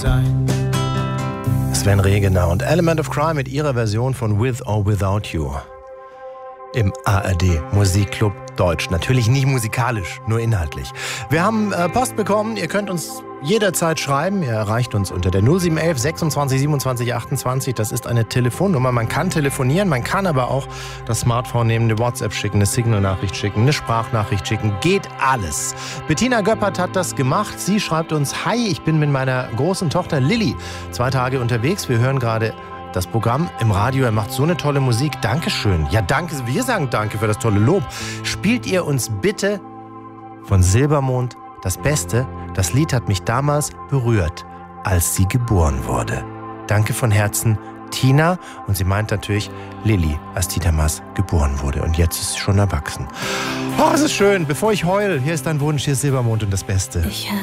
sein. Sven Regener und Element of Crime mit ihrer Version von With or Without You. Im ARD Musikclub Deutsch. Natürlich nicht musikalisch, nur inhaltlich. Wir haben Post bekommen. Ihr könnt uns jederzeit schreiben. Ihr erreicht uns unter der 0711 26 27 28. Das ist eine Telefonnummer. Man kann telefonieren, man kann aber auch das Smartphone nehmen, eine WhatsApp schicken, eine Signal-Nachricht schicken, eine Sprachnachricht schicken. Geht alles. Bettina Göppert hat das gemacht. Sie schreibt uns: Hi, ich bin mit meiner großen Tochter Lilly 2 Tage unterwegs. Wir hören gerade das Programm im Radio. Er macht so eine tolle Musik. Dankeschön. Ja, danke. Wir sagen danke für das tolle Lob. Spielt ihr uns bitte von Silbermond das Beste? Das Lied hat mich damals berührt, als sie geboren wurde. Danke von Herzen, Tina. Und sie meint natürlich Lilly, als die damals geboren wurde. Und jetzt ist sie schon erwachsen. Oh, es ist schön. Bevor ich heul, hier ist dein Wunsch, hier ist Silbermond und das Beste. Ich